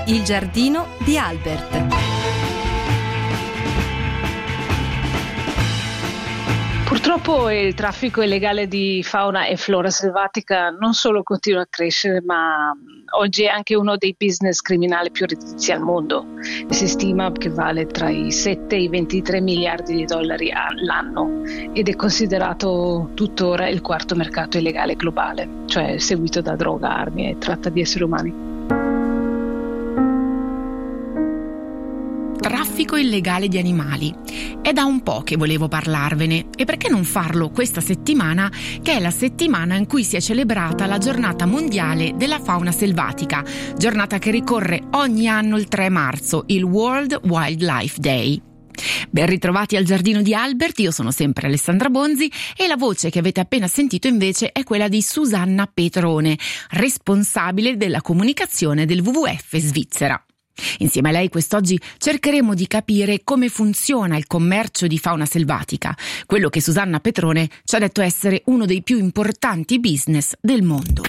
Il giardino di Albert. Purtroppo il traffico illegale di fauna e flora selvatica non solo continua a crescere, ma oggi è anche uno dei business criminali più redditizi al mondo. Si stima che vale tra i 7 e i 23 miliardi di dollari all'anno ed è considerato tuttora il quarto mercato illegale globale, cioè seguito da droga, armi e tratta di esseri umani. Traffico illegale di animali. È da un po' che volevo parlarvene, e perché non farlo questa settimana, che è la settimana in cui si è celebrata la giornata mondiale della fauna selvatica, giornata che ricorre ogni anno il 3 marzo, il World Wildlife Day. Ben ritrovati al Giardino di Albert, io sono sempre Alessandra Bonzi e la voce che avete appena sentito invece è quella di Susanna Petrone, responsabile della comunicazione del WWF Svizzera. Insieme a lei quest'oggi cercheremo di capire come funziona il commercio di fauna selvatica, quello che Susanna Petrone ci ha detto essere uno dei più importanti business del mondo.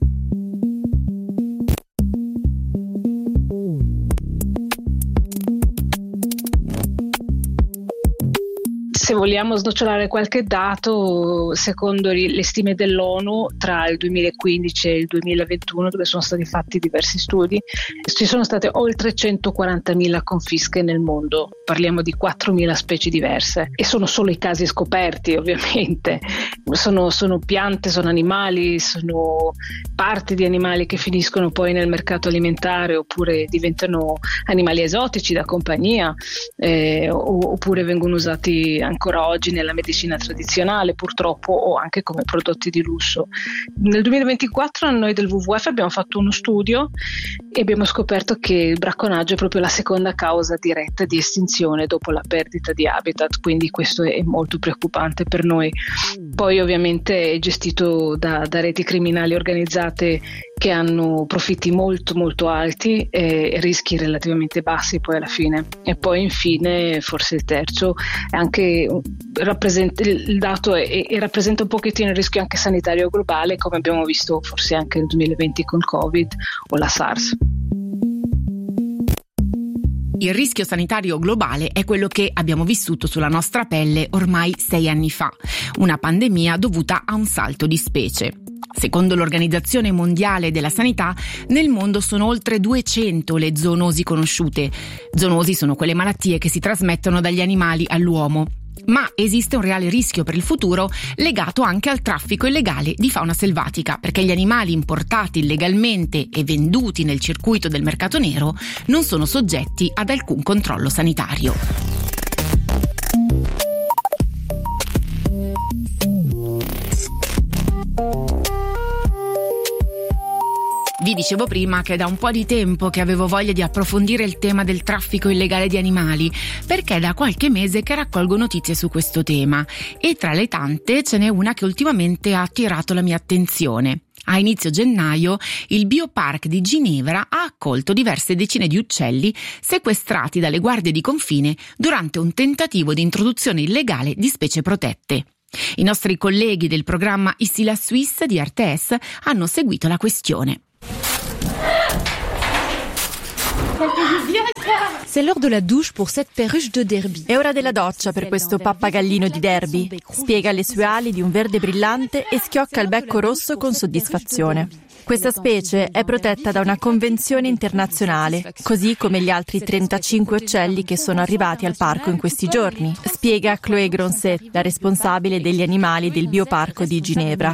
Se vogliamo snocciolare qualche dato, secondo le stime dell'ONU, tra il 2015 e il 2021, dove sono stati fatti diversi studi, ci sono state oltre 140.000 confische nel mondo. Parliamo di 4.000 specie diverse e sono solo i casi scoperti, ovviamente. Sono piante, sono animali, sono parti di animali che finiscono poi nel mercato alimentare oppure diventano animali esotici da compagnia, oppure vengono usati ancora oggi nella medicina tradizionale, purtroppo, o anche come prodotti di lusso. Nel 2024 noi del WWF abbiamo fatto uno studio e abbiamo scoperto che il bracconaggio è proprio la seconda causa diretta di estinzione dopo la perdita di habitat, quindi questo è molto preoccupante per noi. Poi ovviamente è gestito da reti criminali organizzate che hanno profitti molto molto alti e rischi relativamente bassi poi alla fine. E poi infine, forse il terzo, è anche rappresenta il dato e rappresenta un pochettino il rischio anche sanitario globale, come abbiamo visto forse anche nel 2020 con Covid o la SARS. Il rischio sanitario globale è quello che abbiamo vissuto sulla nostra pelle ormai 6 anni fa, una pandemia dovuta a un salto di specie. Secondo l'Organizzazione Mondiale della Sanità, nel mondo sono oltre 200 le zoonosi conosciute. Zoonosi sono quelle malattie che si trasmettono dagli animali all'uomo. Ma esiste un reale rischio per il futuro legato anche al traffico illegale di fauna selvatica, perché gli animali importati illegalmente e venduti nel circuito del mercato nero non sono soggetti ad alcun controllo sanitario. Vi dicevo prima che è da un po' di tempo che avevo voglia di approfondire il tema del traffico illegale di animali, perché è da qualche mese che raccolgo notizie su questo tema e tra le tante ce n'è una che ultimamente ha attirato la mia attenzione. A inizio gennaio il Biopark di Ginevra ha accolto diverse decine di uccelli sequestrati dalle guardie di confine durante un tentativo di introduzione illegale di specie protette. I nostri colleghi del programma Ici la Suisse di RTS hanno seguito la questione. C'est l'heure de la douche pour cette perruche de Derby. È ora della doccia per questo pappagallino di Derby. Spiega le sue ali di un verde brillante e schiocca il becco rosso con soddisfazione. Questa specie è protetta da una convenzione internazionale, così come gli altri 35 uccelli che sono arrivati al parco in questi giorni, spiega Chloé Gronset, la responsabile degli animali del Bioparco di Ginevra.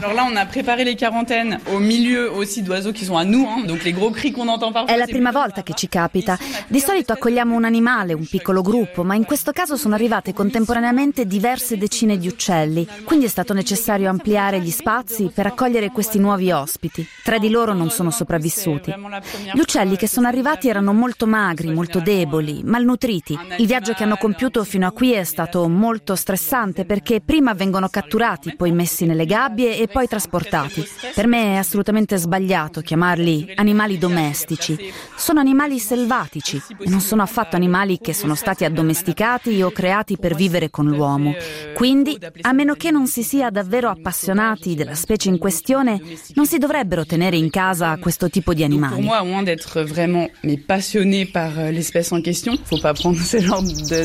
È la prima volta che ci capita. Di solito accogliamo un animale, un piccolo gruppo, ma in questo caso sono arrivate contemporaneamente diverse decine di uccelli, quindi è stato necessario ampliare gli spazi per accogliere questi nuovi ospiti. 3 di loro non sono sopravvissuti. Gli uccelli che sono arrivati erano molto magri, molto deboli, malnutriti. Il viaggio che hanno compiuto fino a qui è stato molto stressante perché prima vengono catturati, poi messi nelle gabbie e poi trasportati. Per me è assolutamente sbagliato chiamarli animali domestici. Sono animali selvatici e non sono affatto animali che sono stati addomesticati o creati per vivere con l'uomo. Quindi, a meno che non si sia davvero appassionati della specie in questione, non si dovrebbero tenere tenere in casa questo tipo di animali. Pour moi, à moins d'être vraiment passionné par l'espèce en question, faut pas prendre ce genre